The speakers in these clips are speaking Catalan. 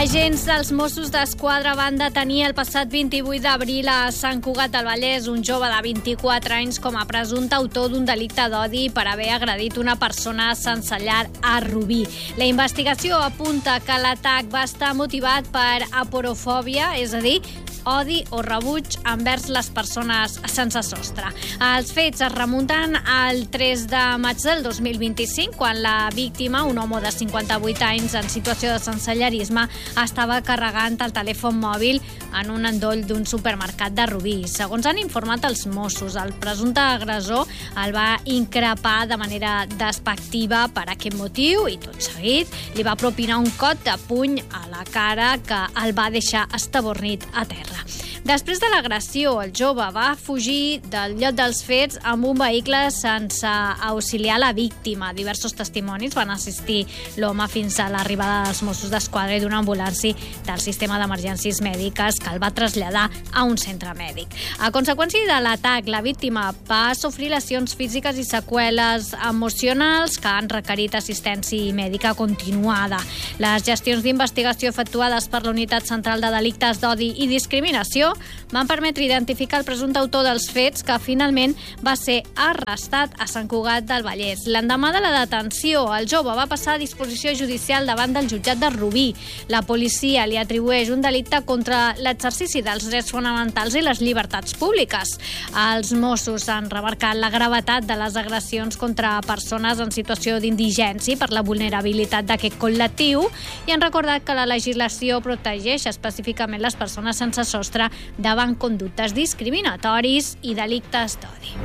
Agents dels Mossos d'Esquadra van detenir el passat 28 d'abril a Sant Cugat del Vallès un jove de 24 anys com a presumpte autor d'un delicte d'odi per haver agredit una persona sense llar a Rubí. La investigació apunta que l'atac va estar motivat per aporofòbia, és a dir, odi o rebuig envers les persones sense sostre. Els fets es remunten al 3 de maig del 2025, quan la víctima, un home de 58 anys en situació de sensellarisme, estava carregant el telèfon mòbil en un endoll d'un supermercat de Rubí. Segons han informat els Mossos, el presumpte agressor el va increpar de manera despectiva per aquest motiu i, tot seguit, li va propinar un cop de puny a la cara que el va deixar estabornit a terra. Després de l'agressió, el jove va fugir del lloc dels fets amb un vehicle sense auxiliar la víctima. Diversos testimonis van assistir l'home fins a l'arribada dels Mossos d'Esquadra i d'una ambulància del sistema d'emergències mèdiques que el va traslladar a un centre mèdic. A conseqüència de l'atac, la víctima va sofrir lesions físiques i seqüeles emocionals que han requerit assistència mèdica continuada. Les gestions d'investigació efectuades per la Unitat Central de Delictes d'Odi i Discriminació van permetre identificar el presumpte autor dels fets, que finalment va ser arrestat a Sant Cugat del Vallès. L'endemà de la detenció, el jove va passar a disposició judicial davant del jutjat de Rubí. La policia li atribueix un delicte contra l'exercici dels drets fonamentals i les llibertats públiques. Els Mossos han remarcat la gravetat de les agressions contra persones en situació d'indigència per la vulnerabilitat d'aquest col·lectiu i han recordat que la legislació protegeix específicament les persones sense sostre davant conductes discriminatoris i delictes d'odi.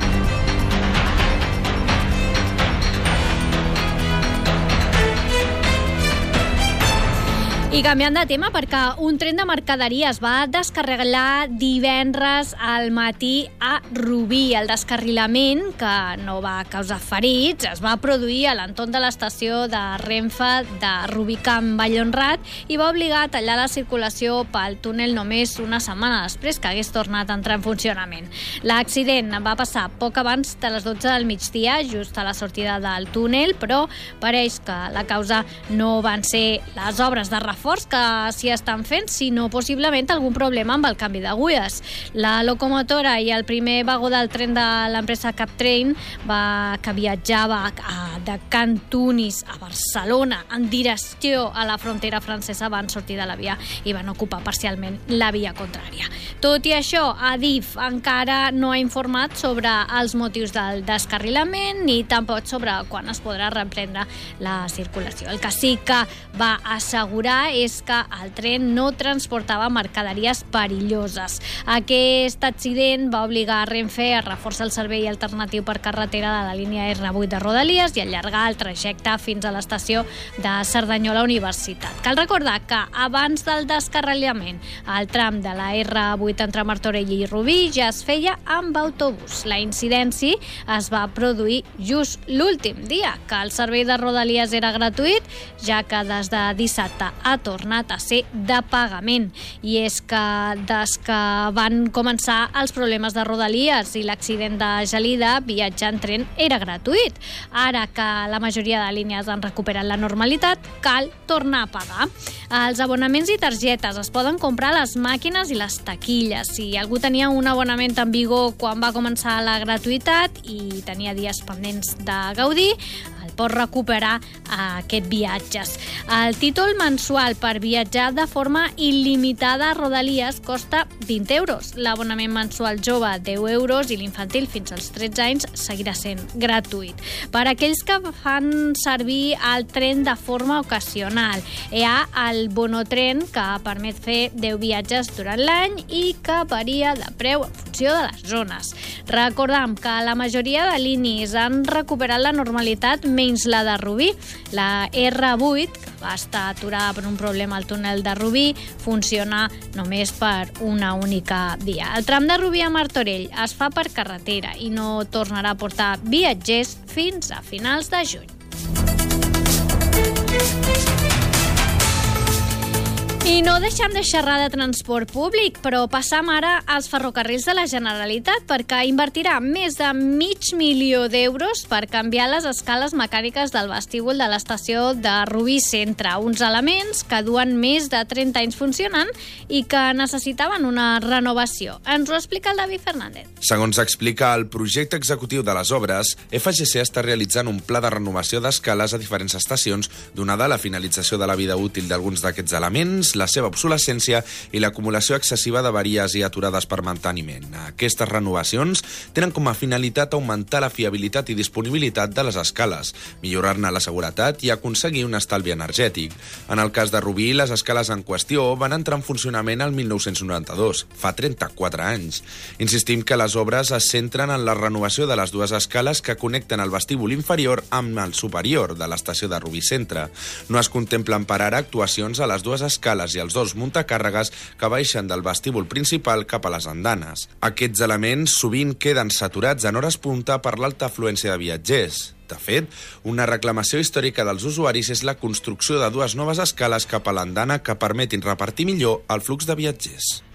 I canviant de tema, perquè un tren de mercaderies va descarrilar divendres al matí a Rubí. El descarrilament, que no va causar ferits, es va produir a l'entorn de l'estació de Renfe de Rubí Can Vallhonrat i va obligar a tallar la circulació pel túnel només una setmana després que hagués tornat a entrar en funcionament. L'accident va passar poc abans de les 12 del migdia, just a la sortida del túnel, però pareix que la causa no van ser les obres de reforç que s'hi estan fent, sinó possiblement algun problema amb el canvi d'agulles. La locomotora i el primer vagó del tren de l'empresa Captrain que viatjava de Can Tunis a Barcelona en direcció a la frontera francesa van sortir de la via i van ocupar parcialment la via contrària. Tot i això, Adif encara no ha informat sobre els motius del descarrilament ni tampoc sobre quan es podrà reprendre la circulació. El que sí que va assegurar és que el tren no transportava mercaderies perilloses. Aquest accident va obligar a Renfe a reforçar el servei alternatiu per carretera de la línia R8 de Rodalies i allargar el trajecte fins a l'estació de Cerdanyola Universitat. Cal recordar que abans del descarrilament el tram de la R8 entre Martorell i Rubí ja es feia amb autobús. La incidència es va produir just l'últim dia que el servei de Rodalies era gratuït, ja que des de dissabte ha tornat a ser de pagament. I és que des que van començar els problemes de Rodalies i l'accident de Gelida, viatjar en tren era gratuït. Ara que la majoria de línies han recuperat la normalitat, cal tornar a pagar. Els abonaments i targetes es poden comprar a les màquines i les taquilles. Si algú tenia un abonament en vigor quan va començar la gratuïtat i tenia dies pendents de gaudir, el pot recuperar aquests viatges. El títol mensual per viatjar de forma il·limitada a Rodalies costa 20 euros. L'abonament mensual jove, 10 euros, i l'infantil fins als 13 anys seguirà sent gratuït. Per aquells que fan servir el tren de forma ocasional, hi ha el bonotren, que permet fer 10 viatges durant l'any i que varia de preu en funció de les zones. Recordem que la majoria de línies han recuperat la normalitat, menys la de Rubí. La R8, que va estar aturada per un problema al túnel de Rubí, funciona només per una única via. El tram de Rubí a Martorell es fa per carretera i no tornarà a portar viatgers fins a finals de juny. I no deixem de xerrar de transport públic, però passam ara als ferrocarrils de la Generalitat perquè invertirà més de $500.000 per canviar les escales mecàniques del vestíbul de l'estació de Rubí Centre, uns elements que duen més de 30 anys funcionant i que necessitaven una renovació. Ens ho explica el David Fernández. Segons explica el projecte executiu de les obres, FGC està realitzant un pla de renovació d'escales a diferents estacions, donada la finalització de la vida útil d'alguns d'aquests elements, la seva obsolescència i l'acumulació excessiva d'avaries i aturades per manteniment. Aquestes renovacions tenen com a finalitat augmentar la fiabilitat i disponibilitat de les escales, millorar-ne la seguretat i aconseguir un estalvi energètic. En el cas de Rubí, les escales en qüestió van entrar en funcionament el 1992, fa 34 anys. Insistim que les obres es centren en la renovació de les dues escales que connecten el vestíbul inferior amb el superior de l'estació de Rubí Centre. No es contemplen per ara actuacions a les dues escales i els dos muntacàrregues que baixen del vestíbul principal cap a les andanes. Aquests elements sovint queden saturats en hores punta per l'alta afluència de viatgers. De fet, una reclamació històrica dels usuaris és la construcció de dues noves escales cap a l'andana que permetin repartir millor el flux de viatgers.